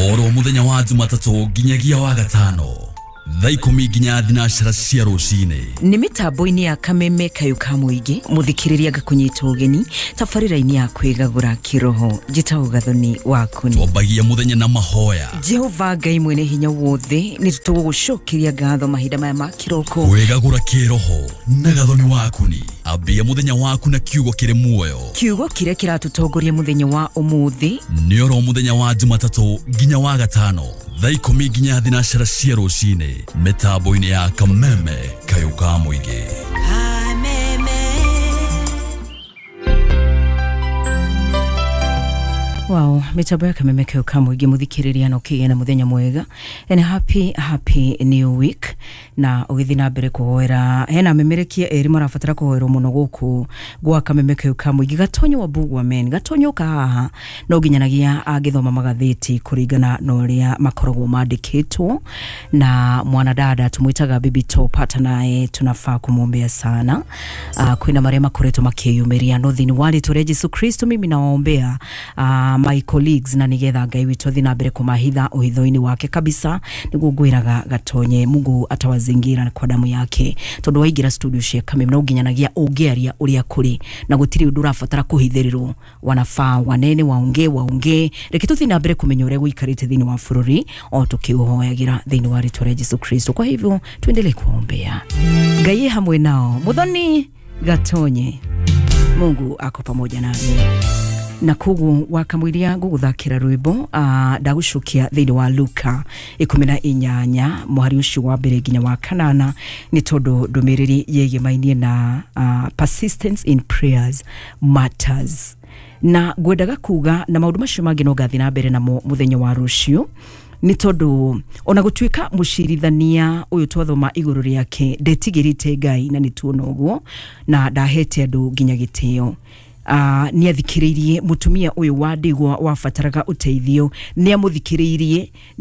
oro muthenya wa Jumatatu nginyagia wa gatano thaa 10 nginya thinashara cia rucine ni mitambo-ini ya Kameme Kayuka Muingi muthikiriria ngakunyita ugeni tabarira-ini ya kwigagura kiroho njita ugathoni waku ni twambagia muthenya na mahoya. Jehova Ngai mwene hinya wothe ni tugugucokeria ngatho mahinda maya ma kiroko kwigagura kiroho na gathoni waku ni ambia muthenya waku na kiugo kiri muoyo. Kiugo kire kiratutongoria muthenya wa umuthi ni oro muthenya wa Jumatatu nginya wa gatano thaa 10 nginya thinashara cia rucine mitambo-ini ya Kameme Kayuka Muingi. Wow, mitambo ya Kameme Kayuka Muingi muthikiriria no kigena muthenya mwega and happy new week na ugithina mbere kuhoera hena memerekia eri marafatara kuhoera muno guku gwa Kameme Kayuka Muingi gatonyo wa Bugwa men gatonyo ka haha no ginyanagia agithoma magatheti kuringana no ria makoragwo mandikitwo na mwanadada tumwitaga Bibi Topata naye tunafaa kumuombea sana. Kwina maria makoretwo makiyumiria no thini wali tore Yesu Kristo mimi nawaombea my colleagues na nigetha Ngai witu thina mbere kumahitha uhitho-ini wake kabisa niguo ngwiraga gatonye Mungu atawazingira kwa damu yake tondu waingira studio cia Kameme no ginyanagia ungiaria uria kuri na gutiri undu urafatara kuhitherirwo wanafaa wanene waunge reke tuthina mbere kumenya uria guikarite thini wa bururi o tukiuhoyagira thini wa ritwa Yesu Kristo. Kwa hivyo tuendelee kuombea Ngai hamwe nao muthoni gatonye Mungu ako pamoja nami na kugu wakamwiria guguthakira rwimbo ndagucukia thini wa Luka 18 muhari ucio wa mbere nginya wa kanana ni tondu ndumiriri yegemainie na persistence in prayers matters na ngwendaga kuga na maundu macio mangi no gathi na mbere na muthenya wa rucio ni tondu ona gutuika mucirithania uyu twathoma iguru riake ndetigirite Ngai na ni tuona uguo na ndahete andu nginya gitio. Ni athikiririe mutumia uyu wa ndigwa wafataraga uteithio ni amuthikiririe